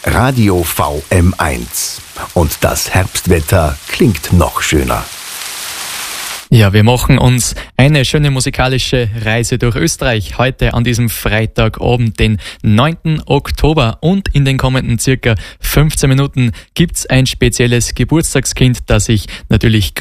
Radio VM1. Und das Herbstwetter klingt noch schöner. Ja, wir machen uns eine schöne musikalische Reise durch Österreich heute an diesem Freitagabend, den 9. Oktober. Und in den kommenden circa 15 Minuten gibt's ein spezielles Geburtstagskind, das ich natürlich